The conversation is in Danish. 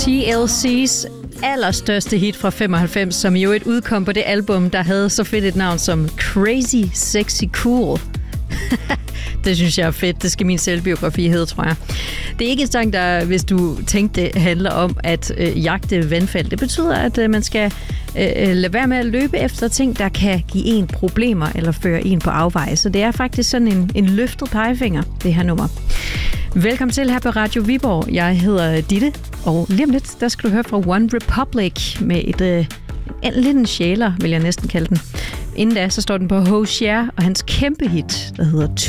TLC's allerstørste hit fra 95, som jo et udkom på det album, der havde så fedt et navn som Crazy Sexy Cool. Det synes jeg er fedt. Det skal min selvbiografi hedde, tror jeg. Det er ikke en sang, der, hvis du tænkte, det handler om at jagte vandfald. Det betyder, at man skal lade være med at løbe efter ting, der kan give en problemer eller føre en på afveje. Så det er faktisk sådan en løftet pegefinger, det her nummer. Velkommen til her på Radio Viborg. Jeg hedder Ditte, og lige om lidt, der skal du høre fra One Republic med lidt en sjæler, vil jeg næsten kalde den. Inden da, så står den på Hozier og hans kæmpe hit, der hedder